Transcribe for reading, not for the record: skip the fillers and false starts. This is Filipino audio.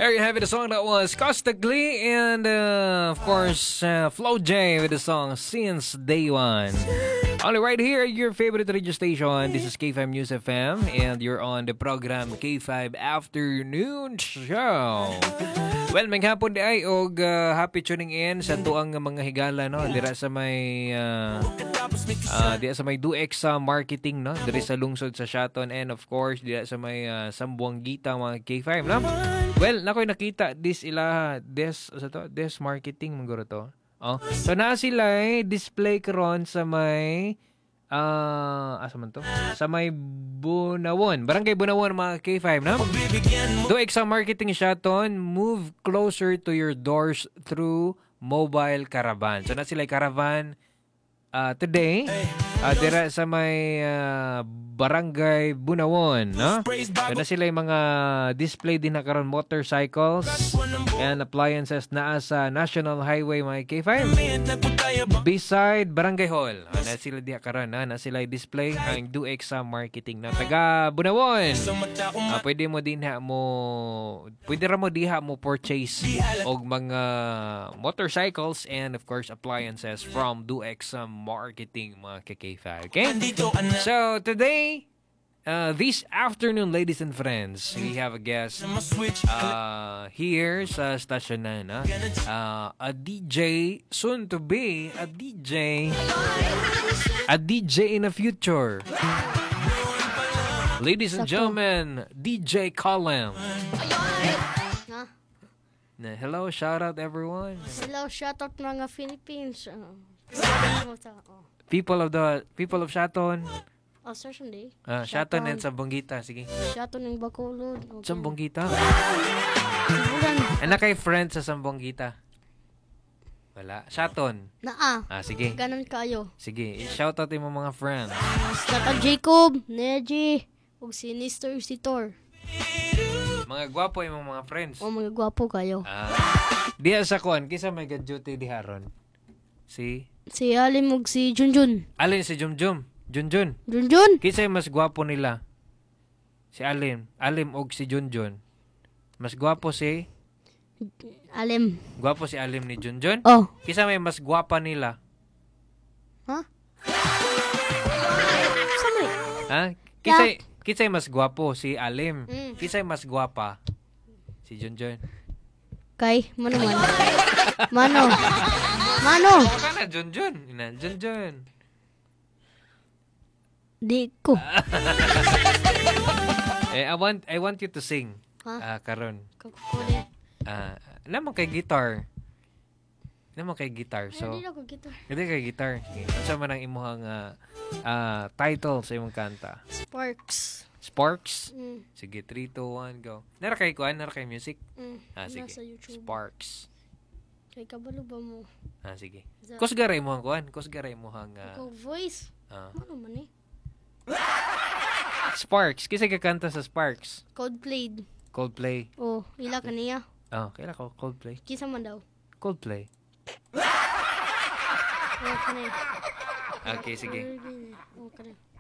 There you have it, the song that was Costa Glee and of course Flo J with the song Since Day One. Only right here, your favorite radio station. This is K5 News FM and you're on the program K5 Afternoon Show. Well, maghapon di ay og happy tuning in sa tuang mga higala no dira sa may dira sa may DUEX marketing no diri sa lungsod sa Shaton and of course dira sa may Sambuangita mga K5 no. Well, nakoy nakita this marketing manguro to. Oh. So na sila display karon sa may asa man to? Sa may Bunawon. Barangay Bunawon mga K5 no? DUEX marketing Shaton, move closer to your doors through mobile caravan. So na sila caravan today dira sa may Barangay Bunawon, no? So na sila yung mga display din na karon motorcycles and appliances na sa National Highway mga K5 beside Barangay Hall. Na sila diha karon na sila display ang DUEX marketing na taga Bunawon. Pwede ra mo diha mo purchase og mga motorcycles and of course appliances from DUEX marketing mga K5. Okay? So today, this afternoon, ladies and friends, we have a guest here sa station na, a DJ, soon to be a DJ in the future. Ladies and gentlemen, DJ Colin. Hello, shout out everyone. Hello, shout out mga Philippines. People of Shaton. Session day. Shaton and Sambuangita, sige. Shaton ng Bacolod. Okay. Sambuangita. Anak kay friends sa Sambuangita. Wala. Shaton. Sige. Ganon kayo. Sige, shout out yung mga friends. Shout out Jacob, Neji, ug Sinister Sitor. Mga gwapo yung mga friends. Mga gwapo kayo. Diya sa kuan, kisa may duty di haron. Si Alim ug si Junjun. Alin si Junjun? Junjun. Kisay mas gwapo nila? Si Alim og si Junjun. Mas gwapo si Alim. Gwapo si Alim ni Junjun? Oh. Kisa may mas gwapa nila? Samay. Kisay mas gwapo si Alim. Kisay mas gwapa si Junjun. Kay Mano. Kana Junjun. Junjun. Di ko. I want you to sing. Karon. Naman kay guitar. So hindi kay guitar. Unsa man ang imong title sa imong kanta? Sparks? Sige, 3, 2, 1, go. Nara kay music? Sige. Sparks. Kay kabalo ba mo? Sige. Kusgaray mo ang kuan? Kusgaray mo ang voice? Ano man eh? Sparks. Kisa ka kanta sa Sparks? Coldplay. Oh, ila kaniya. Kaila ko Coldplay. Kisa man daw? Coldplay. Okay, sige. Okay.